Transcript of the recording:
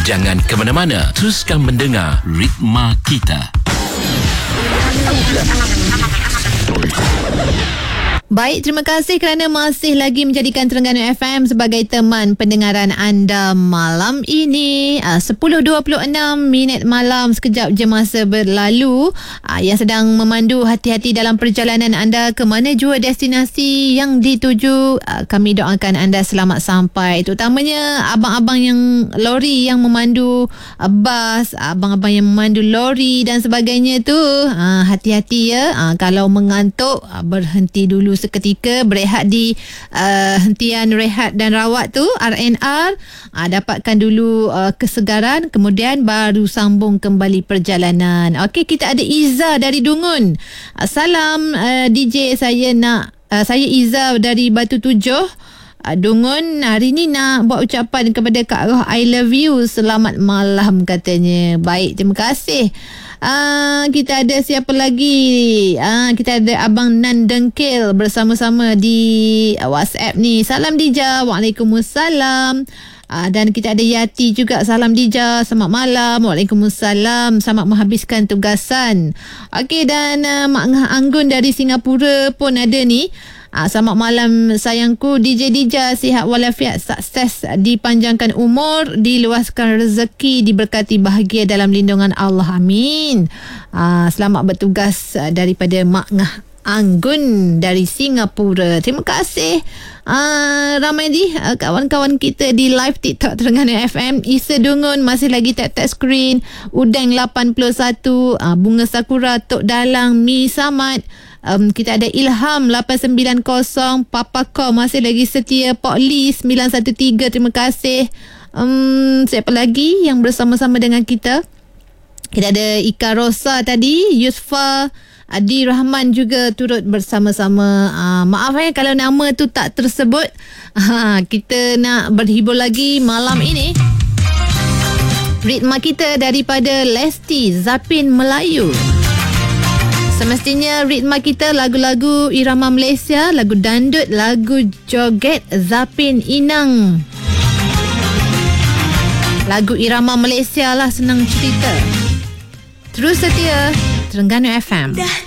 Jangan ke mana-mana. Teruskan mendengar Ritma Kita. Baik, terima kasih kerana masih lagi menjadikan Terengganu FM sebagai teman pendengaran anda malam ini. 10.26 minit malam, sekejap je masa berlalu. Yang sedang memandu, hati-hati dalam perjalanan anda ke mana jua destinasi yang dituju. Kami doakan anda selamat sampai. Terutamanya abang-abang yang lori yang memandu bas, abang-abang yang memandu lori dan sebagainya tu. Hati-hati ya. Kalau mengantuk, berhenti dulu seketika, berehat di hentian rehat dan rawat tu, RNR. Dapatkan dulu kesegaran, kemudian baru sambung kembali perjalanan. Okey, kita ada Iza dari Dungun. Salam DJ, saya Iza dari Batu Tujuh, Dungun. Hari ni nak buat ucapan kepada Kak Roh, I love you, selamat malam katanya. Baik, terima kasih. Kita ada siapa lagi? Kita ada Abang Nan Dengkil bersama-sama di WhatsApp ni. Salam Dija. Waalaikumsalam. Dan kita ada Yati juga. Salam Dija, selamat malam. Waalaikumsalam. Selamat menghabiskan tugasan. Okey, dan Mak Ngah Anggun dari Singapura pun ada ni. Selamat malam sayangku, DJ Dija, sihat walafiat, sukses, dipanjangkan umur, diluaskan rezeki, diberkati bahagia dalam lindungan Allah, amin. Selamat bertugas daripada Mak Ngah Anggun dari Singapura. Terima kasih. Ramai di kawan-kawan kita di live TikTok Terengganu FM. Isa Dungun masih lagi tap-tap screen. Udang 81, Bunga Sakura, Tok Dalang, Mi Samad. Kita ada Ilham 890, Papa Ko masih lagi setia, Pok Lee 913, terima kasih. Siapa lagi yang bersama-sama dengan kita? Kita ada Ika Rosa tadi, Yusfa, Adi Rahman juga turut bersama-sama. Maaf kalau nama tu tak tersebut. Kita nak berhibur lagi malam ini. Ritma kita daripada Lesti Zapin Melayu. Semestinya ritma kita lagu-lagu irama Malaysia, lagu dandut, lagu joget Zapin Inang. Lagu irama Malaysia lah, senang cerita. Terus setia Terengganu FM.